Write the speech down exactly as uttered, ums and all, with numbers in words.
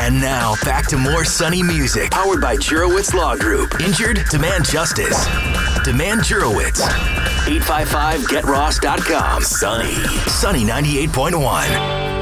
And now, back to more Sunny music. Powered by Jurowitz Law Group. Injured? Demand justice. Demand Jurowitz. eight five five get ross dot com. Sunny. Sunny ninety-eight point one.